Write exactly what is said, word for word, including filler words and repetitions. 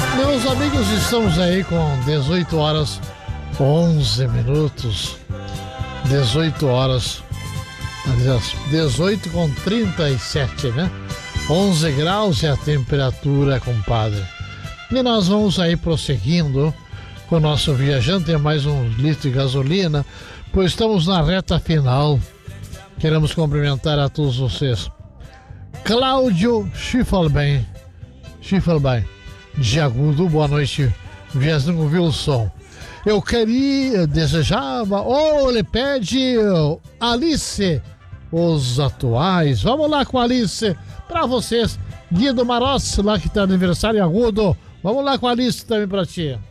Meus amigos, estamos aí com dezoito horas onze minutos. dezoito horas, aliás, dezoito com trinta e sete, né? onze graus é a temperatura, compadre. E nós vamos aí prosseguindo com o nosso viajante, é mais um litro de gasolina, pois estamos na reta final. Queremos cumprimentar a todos vocês. Cláudio Schiffelbein, Schiffelbein, de Agudo, boa noite, viajando Wilson. Eu queria, desejava, ou ele pede Alice, os atuais. Vamos lá com a Alice, pra vocês. Guido Marossi, lá que tá aniversário em Agudo. Vamos lá com a Alice também pra ti.